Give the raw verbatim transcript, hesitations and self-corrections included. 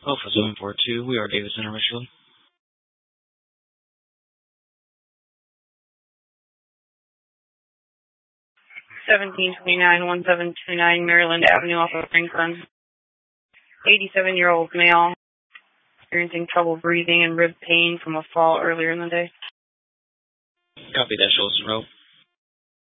Alpha seven four two, we are Davis Center, Michigan. seventeen twenty-nine, one seven two nine Maryland Avenue off of Franklin. eighty-seven-year-old male experiencing trouble breathing and rib pain from a fall earlier in the day. Copy that, show us the rope.